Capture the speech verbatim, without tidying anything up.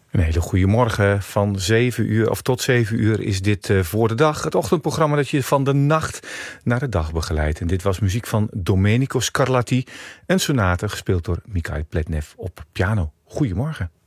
Een hele goede morgen. Van zeven uur of tot zeven uur is dit uh, voor de dag. Het ochtendprogramma dat je van de nacht naar de dag begeleidt. En dit was muziek van Domenico Scarlatti. Een sonate gespeeld door Mikhail Pletnev op piano. Goedemorgen.